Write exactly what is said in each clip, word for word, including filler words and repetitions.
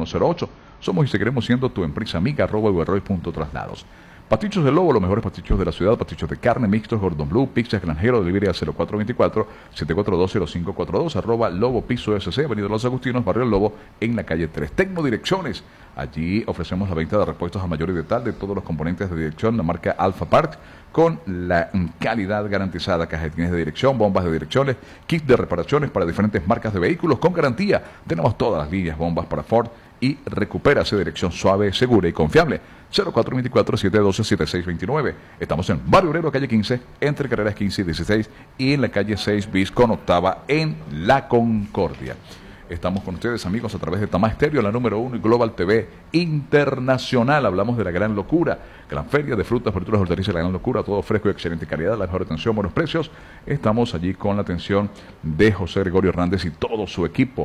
uno cero ocho. Somos y seguiremos siendo tu empresa amiga, arroba uberroy.traslados. Pastichos del Lobo, los mejores pastichos de la ciudad, pastichos de carne, mixtos, Gordon Blue, pizza extranjero, delivery a cero cuatro dos cuatro, siete cuatro dos, cero cinco cuatro dos, arroba Lobo Piso S C, Avenida Los Agustinos, Barrio El Lobo, en la calle tres. Tecnodirecciones, allí ofrecemos la venta de repuestos a mayor y de tal de todos los componentes de dirección, la marca Alpha Part, con la calidad garantizada, cajetines de dirección, bombas de direcciones, kit de reparaciones para diferentes marcas de vehículos con garantía. Tenemos todas las líneas, bombas para Ford y recupera esa dirección suave, segura y confiable. cero cuatro dos cuatro, siete uno dos, siete seis dos nueve. Estamos en Barrio Obrero, calle quince, entre carreras quince y dieciséis, y en la calle seis bis con octava en La Concordia. Estamos con ustedes, amigos, a través de Tamá Estéreo, la número uno, y Global T V Internacional. Hablamos de la gran locura, gran feria de frutas, verduras, hortalizas, la gran locura, todo fresco y excelente calidad, la mejor atención, buenos precios. Estamos allí con la atención de José Gregorio Hernández y todo su equipo.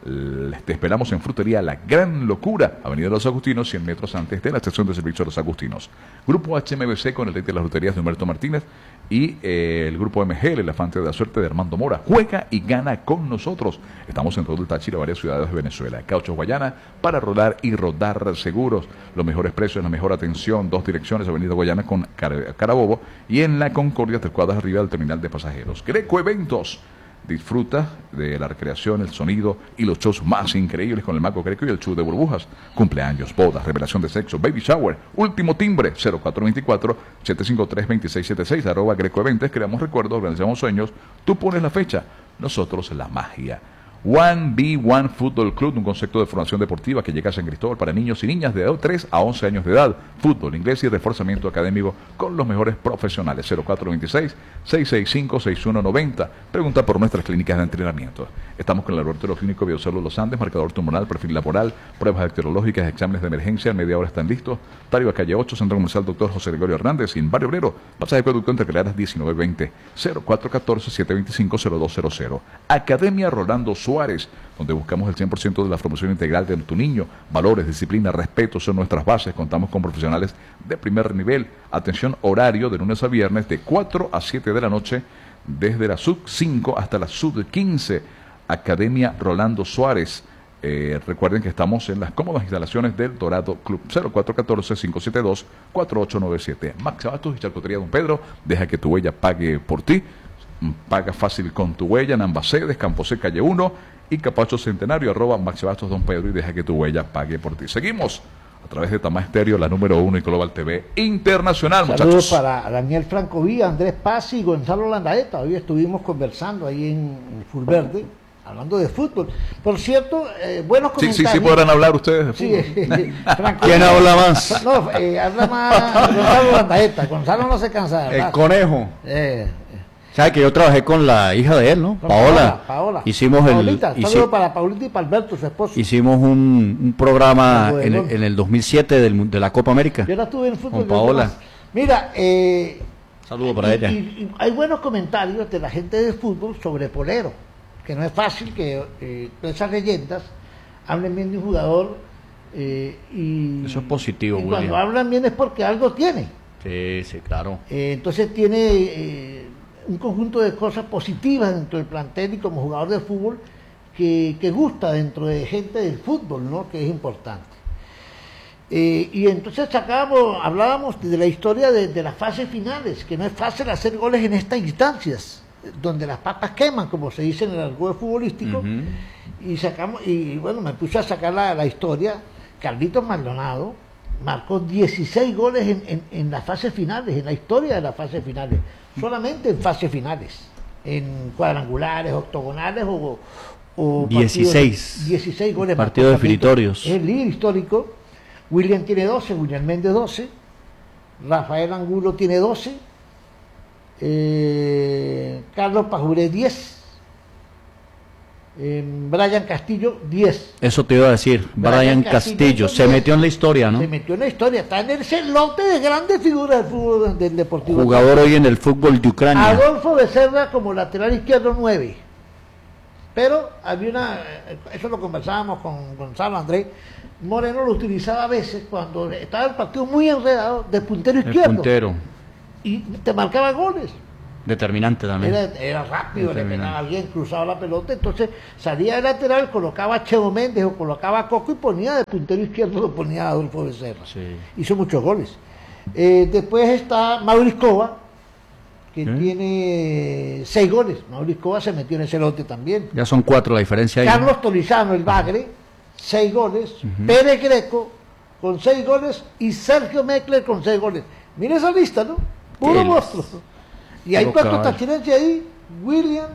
Te esperamos en Frutería La Gran Locura, Avenida Los Agustinos, cien metros antes de la estación de servicio de Los Agustinos. Grupo H M B C con el rey de las loterías de Humberto Martínez y eh, el Grupo M G, el elefante de la suerte de Armando Mora. Juega y gana con nosotros. Estamos en todo el Táchira, varias ciudades de Venezuela. Cauchos Guayana, para rodar y rodar seguros. Los mejores precios, la mejor atención, dos direcciones, Avenida Guayana con Car Carabobo y en La Concordia, tres cuadras arriba del terminal de pasajeros. Greco Eventos. Disfruta de la recreación, el sonido y los shows más increíbles con el Mago Greco y el show de burbujas. Cumpleaños, bodas, revelación de sexo, baby shower, último timbre, cero cuatro dos cuatro, siete cinco tres, dos seis siete seis, arroba Greco Eventes. Creamos recuerdos, organizamos sueños. Tú pones la fecha, nosotros la magia. One B One Fútbol Club, un concepto de formación deportiva que llega a San Cristóbal para niños y niñas de tres a once años de edad. Fútbol, inglés y reforzamiento académico con los mejores profesionales. cero cuatro dos seis, seis seis cinco, seis uno nueve cero. Pregunta por nuestras clínicas de entrenamiento. Estamos con el laboratorio clínico Biosalud Los Andes, marcador tumoral, perfil laboral, pruebas bacteriológicas, exámenes de emergencia, en media hora están listos. Tario a calle ocho, Centro Comercial Doctor José Gregorio Hernández, en Barrio Obrero, pasaje de acueducto entre Claras diecinueve veinte, cero cuatro uno cuatro, siete dos cinco, cero dos cero cero. Academia Rolando Suárez, donde buscamos el cien por ciento de la formación integral de tu niño. Valores, disciplina, respeto son nuestras bases. Contamos con profesionales de primer nivel. Atención, horario de lunes a viernes de cuatro a siete de la noche, desde la sub cinco hasta la sub quince. Academia Rolando Suárez. Eh, recuerden que estamos en las cómodas instalaciones del Dorado Club. Cero cuatro uno cuatro, cinco siete dos, cuatro ocho nueve siete. Max Abastos y Charcutería Don Pedro. Deja que tu huella pague por ti. Paga fácil con tu huella en ambas sedes, Campo C, calle uno y Capacho Centenario, arroba Max Bastos Don Pedro, y deja que tu huella pague por ti. Seguimos a través de Tamá Estéreo, la número uno y Global T V Internacional. Saludos, muchachos. para Daniel Franco Villa, Andrés Paz y Gonzalo Landaeta. Hoy estuvimos conversando ahí en Fulverde, hablando de fútbol. Por cierto, eh, buenos comentarios. Sí, sí, sí podrán hablar ustedes de fútbol. Sí, ¿Quién habla más? No, eh, habla más Gonzalo Landaeta. Gonzalo no se cansa de hablar. El conejo. Eh, ¿Sabe que yo trabajé con la hija de él, no? Con Paola. Paola, Paola. Hicimos Paulita, el. saludo hici- para Paulita y para Alberto, su esposo. Hicimos un, un programa Muy en, bueno. el- en el dos mil siete del, mun- de la Copa América. Yo la tuve en fútbol. Con Paola. Mira, eh, Saludo para y- ella. y- y hay buenos comentarios de la gente de fútbol sobre Polero, que no es fácil que eh, todas esas leyendas hablen bien de un jugador eh, y, Eso es positivo, y William. cuando hablan bien es porque algo tiene. Sí, sí, claro. Eh, entonces tiene eh, un conjunto de cosas positivas dentro del plantel y como jugador de fútbol que, que gusta dentro de gente del fútbol, ¿no? Que es importante. Eh, y entonces sacábamos, hablábamos de la historia de, de las fases finales, que no es fácil hacer goles en estas instancias, donde las papas queman, como se dice en el argot futbolístico. Ujú. Y sacamos, y bueno, me puse a sacar la, la historia. Carlitos Maldonado marcó dieciséis goles en, en, en las fases finales, en la historia de las fases finales, solamente en fases finales, en cuadrangulares, octogonales o, o dieciséis. partidos, dieciséis goles. Partidos marcó Carlitos. definitorios. Es el líder histórico. William tiene doce, William Méndez doce, Rafael Angulo tiene doce, eh, Carlos Pajuré diez, eh, Brian Castillo diez. Eso te iba a decir. Brian Brian Castillo Castillo. Se diez. metió en la historia, ¿no? Se metió en la historia, está en el celote de grandes figuras del fútbol del Deportivo. Jugador hoy en el fútbol de Ucrania. Adolfo Becerra como lateral izquierdo nueve. Pero había una, eso lo conversábamos con Gonzalo Andrés, Moreno lo utilizaba a veces cuando estaba el partido muy enredado de puntero El izquierdo. puntero. Y te marcaba goles. Determinante también. Era, era rápido, le Determinante. pegaba bien, cruzaba la pelota, entonces salía de lateral, colocaba a Cheo Méndez o colocaba a Coco y ponía de puntero izquierdo, lo ponía a Adolfo Becerra. Sí. Hizo muchos goles. Eh, después está Mauricio Cova, que ¿Sí? tiene seis goles. Mauricio Cova se metió en ese lote también. Ya son cuatro la diferencia ahí. Carlos Tolizano, el Bagre, seis goles. Pérez Greco, con seis goles. Y Sergio Meckler, con seis goles. Mira esa lista, ¿no? Puro Qué monstruo. Y hay puro cuatro caballo. tachirenses ahí: William,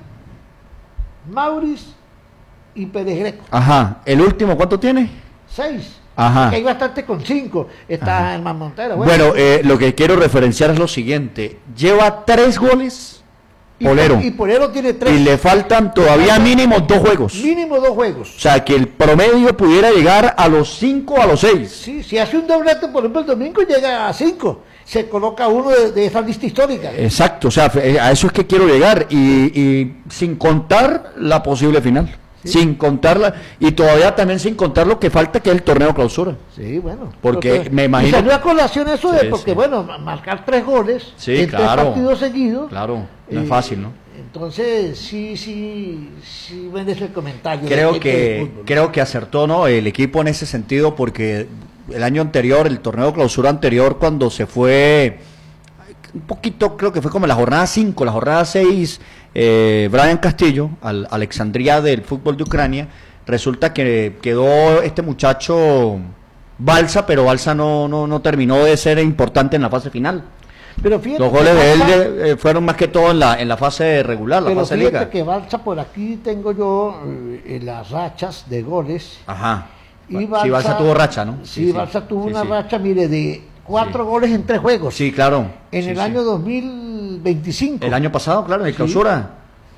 Maurice y Pérez Greco. Ajá. ¿El último cuánto tiene? Seis. Ajá. Que hay bastante con cinco. Está Germán Montero. Bueno, eh, lo que quiero referenciar es lo siguiente. Lleva tres goles y, Polero. Y Polero tiene tres. Y le faltan todavía mínimo dos juegos. Mínimo dos juegos. O sea, que el promedio pudiera llegar a los cinco o a los seis. Sí, si hace un doblete, por ejemplo, el domingo llega a cinco. Se coloca uno de, de esa lista histórica. Exacto, o sea, a eso es que quiero llegar. Y, y sin contar la posible final. Sí. Sin contarla. Y todavía también sin contar lo que falta, que es el torneo clausura. Sí, bueno. Porque Entonces, me imagino- Y salió a colación eso de, Sí, porque sí. bueno, ma- marcar tres goles Sí, en claro. tres partidos seguidos. Claro, no eh, es fácil, ¿no? Entonces, sí, sí, sí merece el comentario. Creo del que del fútbol. creo que acertó, ¿no? El equipo en ese sentido, porque el año anterior, el torneo clausura anterior, cuando se fue un poquito, creo que fue como la jornada cinco, la jornada seis, eh, Brian Castillo, al Alexandría del fútbol de Ucrania, resulta que quedó este muchacho Balsa, pero Balsa no, no, no terminó de ser importante en la fase final. Pero fíjate Los que goles de él Balsa- de- eh, fueron más que todo en la, en la fase regular, la pero fase fíjate liga. que Balsa, por aquí tengo yo eh, en las rachas de goles. Ajá. Y Sí, Balsa tuvo racha, ¿no? Sí, Balsa tuvo Sí, una sí. racha, mire, de cuatro Sí. goles en tres juegos. Sí, claro. En Sí, el sí. año dos mil veinticinco. El año pasado, claro, de Sí. clausura.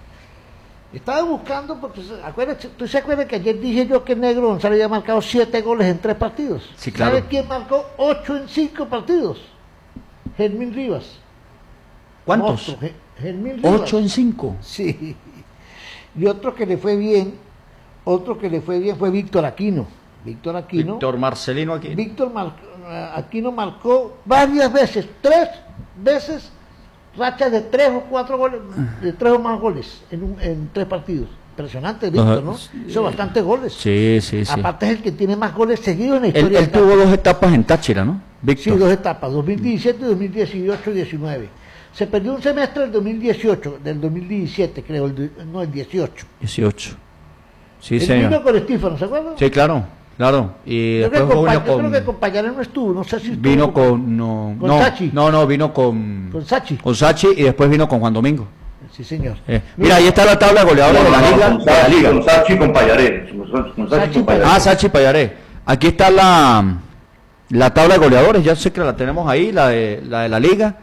Estaba buscando, porque se- acuérdate, tú se acuerdas que ayer dije yo que Negro González había marcado siete goles en tres partidos. Sí, claro. ¿Sabes quién marcó ocho en cinco partidos? Germín Rivas. ¿Cuántos? Monstruo, Ge- Germín Rivas. Ocho en cinco. Sí. Y otro que le fue bien, otro que le fue bien fue Víctor Aquino. Víctor Aquino. Víctor Marcelino aquí. Víctor Mar- Aquino marcó varias veces, tres veces, rachas de tres o cuatro goles, de tres o más goles en, un- en tres partidos. Impresionante, Víctor, Ajá. ¿no? Hizo bastantes goles. Sí, sí, sí. Aparte es el que tiene más goles seguidos en la Él, historia. él del tuvo dos etapas en Táchira, ¿no? Sí, Víctor. dos etapas, dos mil diecisiete y dos mil dieciocho diecinueve. Se perdió un semestre del dos mil dieciocho, del dos mil diecisiete creo, el de- no, el dieciocho. dieciocho. Sí, Él señor. vino con Estífano, ¿se acuerdan? Sí, claro, claro. Y Yo, creo después que con, vino Pa- yo creo que con... con Payarén no estuvo, no sé si estuvo Vino con... No, con no, Sachi. no, no, vino con... con Sachi. Con Sachi y después vino con Juan Domingo. Sí, señor. Eh, Mira, ahí está la tabla de goleadores de la liga. Con de la Sachi, liga. con Sachi y con Payaré. Con Sachi, con Sachi y con Payaré. Ah, Sachi Payaré. Aquí está la, la tabla de goleadores, ya sé que la tenemos ahí, la de la, de la liga,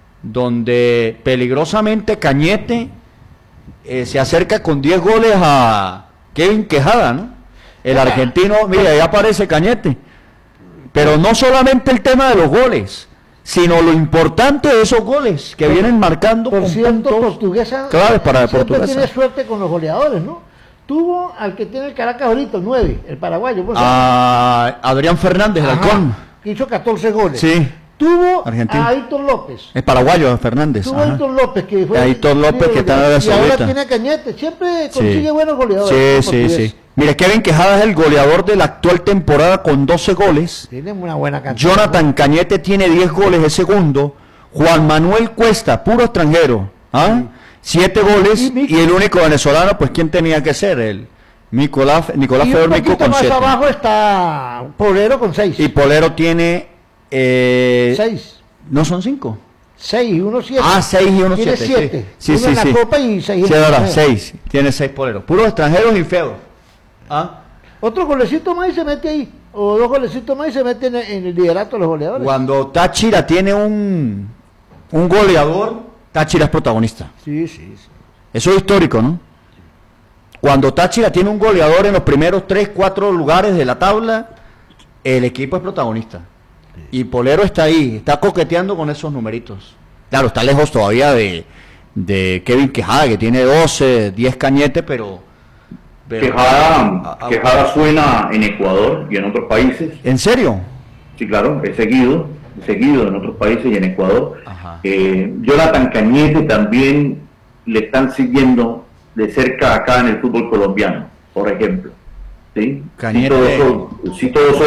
donde peligrosamente Cañete eh, se acerca con diez goles a Kevin Quejada, ¿no? El argentino, mira, ahí aparece Cañete. Pero no solamente el tema de los goles, sino lo importante de esos goles que vienen marcando Por con cierto, puntos Portuguesa claves para siempre Portuguesa. tiene suerte con los goleadores, ¿no? Tuvo al que tiene el Caracas ahorita, el nueve, el paraguayo. pues, A Adrián Fernández, el ajá, halcón. que hizo catorce goles. Sí. Tuvo Argentino. a Aitor López. Es paraguayo, Fernández. Tuvo a ajá. Aitor López, que fue... Aitor López, que está en Arabia Y ahora Saudita. tiene a Cañete. Siempre Sí. consigue buenos goleadores. Sí, ¿no? sí, Portugués. sí. Mire, Kevin Quejada es el goleador de la actual temporada con doce goles. Tiene una buena cantidad. Jonathan Cañete tiene diez goles, es segundo. Juan Manuel Cuesta, puro extranjero, ¿ah? siete goles. Y Y, Mico. el único venezolano, pues, ¿quién tenía que ser? El Nicolás, Nicolás Y un Fedor Mico poquito con más siete. abajo está Polero con seis. Y Polero tiene... Eh, Seis. ¿No son cinco? Seis y uno siete. Ah, seis y uno Tiene siete. siete. Sí, Uno sí, en la sí. Copa y seis en Sí, el es verdad, torneo. seis. Tiene seis poleros. Puros extranjeros y feos. ¿Ah? Otro golecito más y se mete ahí. O dos golecitos más y se mete en el, en el liderato de los goleadores. Cuando Táchira tiene un, un goleador, Táchira es protagonista. Sí, sí, sí. Eso es histórico, ¿no? Cuando Táchira tiene un goleador en los primeros tres, cuatro lugares de la tabla, el equipo es protagonista. Y Polero está ahí, está coqueteando con esos numeritos. Claro, está lejos todavía de, de Kevin Quejada, que tiene doce, diez Cañete, pero... pero- Quejada, a- a- Quejada suena en Ecuador y en otros países. ¿En serio? Sí, claro, es seguido. seguido en otros países y en Ecuador. Ajá. Eh, Jonathan Cañete también le están siguiendo de cerca acá en el fútbol colombiano, por ejemplo. ¿Sí? Cañete. Sí, todos son, sí, todos son